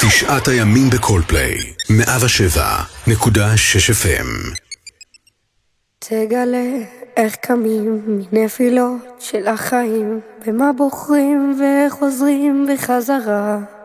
9 הימים בקולפליי, 107.6 FM. תגלה איך קמים מנפילות של החיים, ומה בוחרים וחוזרים בחזרה.